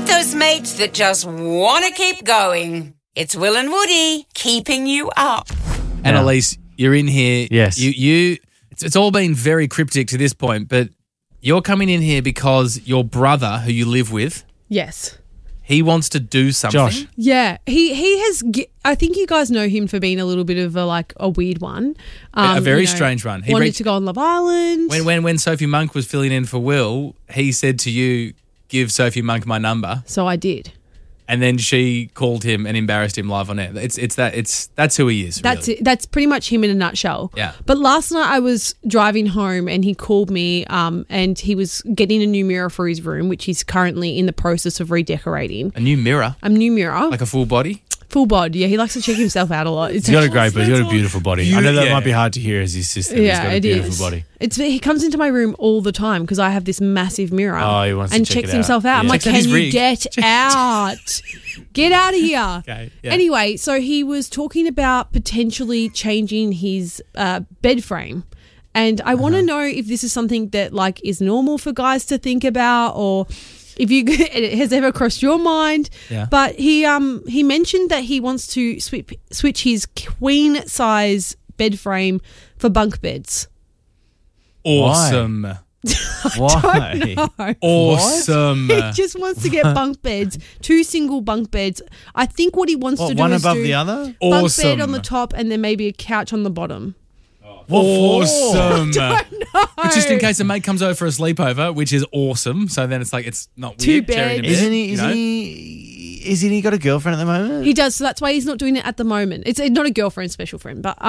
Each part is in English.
those mates that just want to keep going. It's Will and Woody keeping you up. Annalise, you're in here. Yes. It's all been very cryptic to this point, but you're coming in here because your brother, who you live with, Yes. he wants to do something. Josh. Yeah, he has. I think you guys know him for being a little bit of a weird one, A very strange one. He wanted to go on Love Island. When Sophie Monk was filling in for Will, he said to you, "Give Sophie Monk my number," So I did. and then she called him and embarrassed him live on air. That's who he is. That's really. it. That's pretty much him in a nutshell. Yeah. But last night I was driving home and he called me and he was getting a new mirror for his room, which he's currently in the process of redecorating. A new mirror, A new mirror. like a full body. Full bod. Yeah, he likes to check himself out a lot. He's got a great, but he's got a beautiful body. I know that Yeah. might be hard to hear as his sister. He's got a beautiful body. He comes into my room all the time because I have this massive mirror. Oh, he wants to and check checks it out. himself out. I'm Yeah. like, Checks out can his you rig. get out? Get out of here. Okay, yeah. Anyway, so he was talking about potentially changing his bed frame. And I want to know if this is something that is normal for guys to think about, or if it has ever crossed your mind. Yeah. But he mentioned that he wants to switch his queen size bed frame for bunk beds. Awesome. Why? No. Awesome. He just wants to get bunk beds, 2 single bunk beds. I think what he wants to do One is above do the other? bunk Awesome. bed on the top and then maybe a couch on the bottom. Awesome. No. But just in case a mate comes over for a sleepover, which is awesome. So then it's not Two weird. sharing a beds. bed, Isn't he got a girlfriend at the moment? He does, so that's why he's not doing it at the moment. It's not a girlfriend, special friend, but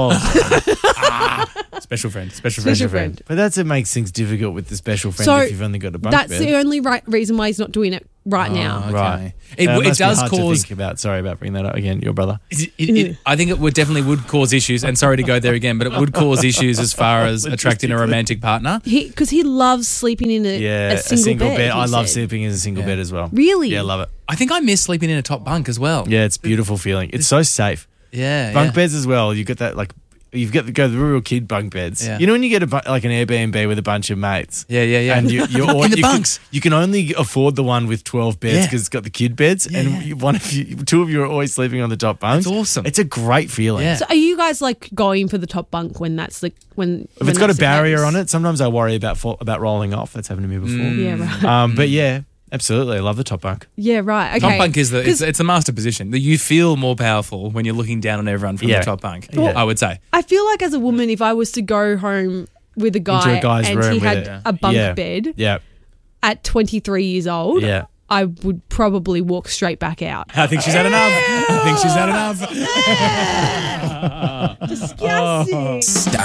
Special friend. special friend. But it makes things difficult with the special friend So if you've only got a bunk That's bed. the only reason why he's not doing it right now. Okay. Right. It must be does hard to cause. think about. Sorry about bringing that up again. Your brother. I think it would cause issues, and sorry to go there again, but it would cause issues as far as attracting a romantic partner. Because he loves sleeping in a single bed. I he love said. sleeping in a single bed as well. Really? Yeah, love it. I think I miss sleeping in a top bunk as well. Yeah, it's a beautiful feeling. It's so safe. Yeah. Bunk beds as well. You get that you've got to go the real kid bunk beds. Yeah. You know when you get an Airbnb with a bunch of mates. Yeah. And you're In the bunks. You can only afford the one with 12 beds because it's got the kid beds, and two of you are always sleeping on the top bunk. That's awesome. It's a great feeling. Yeah. So are you guys going for the top bunk when that's when If it's got a barrier on it, sometimes I worry about rolling off. That's happened to me before. Yeah, right. But yeah, absolutely, I love the top bunk. Yeah, right. Okay. Top bunk is it's the master position. You feel more powerful when you're looking down on everyone from the top bunk. Yeah. I would say. I feel like as a woman, if I was to go home with a guy Into a guy's and room he with had it. a bunk Yeah. bed Yeah, at 23 years old, yeah. I would probably walk straight back out. I think she's had enough. Disgusting. Stop